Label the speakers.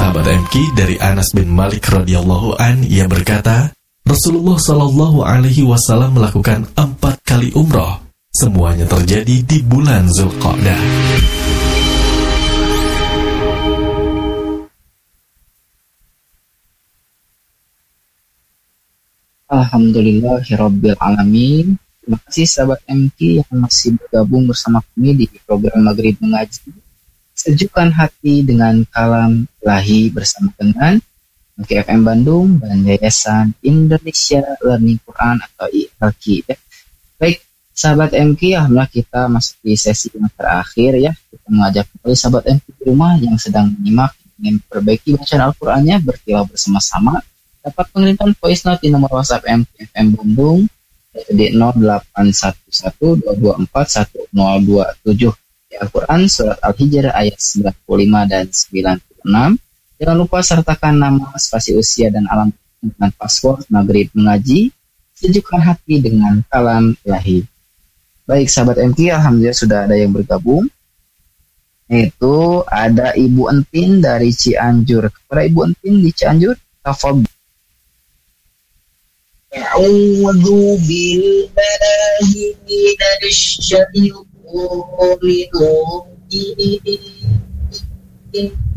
Speaker 1: sahabat MK, dari Anas bin Malik radhiyallahu an, ia berkata, Rasulullah Shallallahu Alaihi Wasallam melakukan 4 kali umroh. Semuanya terjadi di bulan Zulqa'dah.
Speaker 2: Alhamdulillahirabbil alamin. Terima kasih sahabat MK yang masih bergabung bersama kami di program Maghrib Mengaji. Sejukkan hati dengan kalam ilahi bersama dengan MK FM Bandung dan Yayasan Indonesia Learning Quran atau ILQ. Baik, sahabat MK, alhamdulillah kita masuk di sesi yang terakhir ya. Kita mengajak kembali sahabat MK di rumah yang sedang menyimak, ingin memperbaiki bacaan Al-Qur'annya, bertilawah bersama-sama. Dapat mengirimkan voice note di nomor WhatsApp MK FM Bandung di 081122410027 di Al-Quran Surat Al-Hijr ayat 95 dan 96. Jangan lupa sertakan nama, spasi usia, dan alamat dengan password Maghrib Mengaji. Sejukkan hati dengan kalam ilahi. Baik sahabat MK, alhamdulillah sudah ada yang bergabung. Itu ada Ibu Entin dari Cianjur. Kepada Ibu Entin di Cianjur, tafadhol.
Speaker 3: A'udzu billahi minasy syaithanir rajim.